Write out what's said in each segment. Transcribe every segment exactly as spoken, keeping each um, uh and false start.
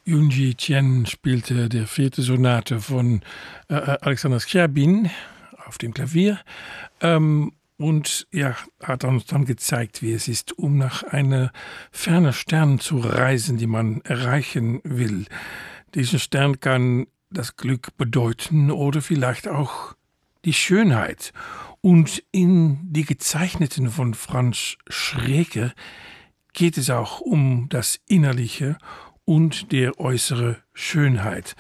Yoon-ji Chen spielte der vierte Sonate von äh, Alexander Scriabin auf dem Klavier ähm, und ja, hat uns dann gezeigt, wie es ist, um nach einer fernen Stern zu reisen, die man erreichen will. Dieser Stern kann das Glück bedeuten oder vielleicht auch die Schönheit. Und in die Gezeichneten von Franz Schreker geht es auch um das Innerliche und der äußere Schönheit.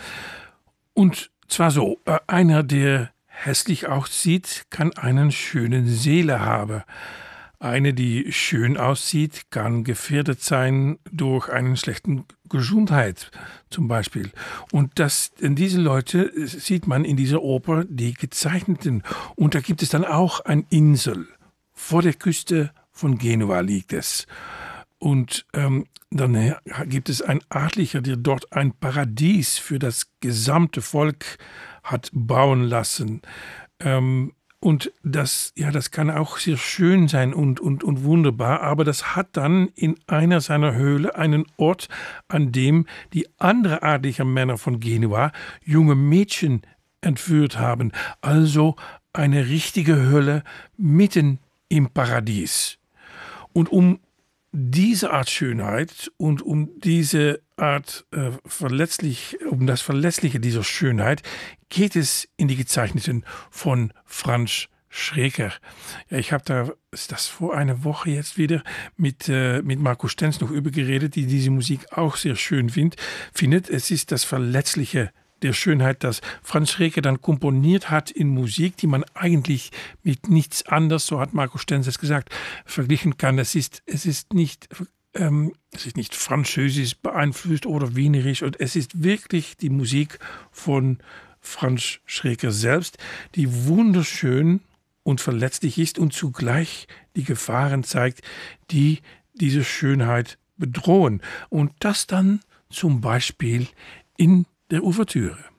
Und zwar so, einer, der hässlich aussieht, kann einen schönen Seele haben. Eine, die schön aussieht, kann gefährdet sein durch einen schlechten Gesundheit zum Beispiel. Und das, diese Leute sieht man in dieser Oper, die Gezeichneten. Und da gibt es dann auch eine Insel. Vor der Küste von Genua liegt es. Und ähm, dann gibt es einen Adliger, der dort ein Paradies für das gesamte Volk hat bauen lassen. Ähm, und das, ja, das kann auch sehr schön sein und, und, und wunderbar, aber das hat dann in einer seiner Höhle einen Ort, an dem die anderen adligen Männer von Genua junge Mädchen entführt haben. Also eine richtige Hölle mitten im Paradies. Und um diese Art Schönheit und um diese Art äh, verletzlich, um das Verletzliche dieser Schönheit geht es in die Gezeichneten von Franz Schreker. Ja, ich habe da, ist das vor einer Woche jetzt wieder, mit, äh, mit Marco Stenz noch übergeredet, die diese Musik auch sehr schön find, findet. Es ist das Verletzliche der Schönheit, das Franz Schreker dann komponiert hat in Musik, die man eigentlich mit nichts anderes, so hat Marco Stenz es gesagt, verglichen kann. Es ist, es ist nicht, ähm, es ist nicht französisch beeinflusst oder wienerisch, und es ist wirklich die Musik von Franz Schreker selbst, die wunderschön und verletzlich ist und zugleich die Gefahren zeigt, die diese Schönheit bedrohen. Und das dann zum Beispiel in der Ouvertüre.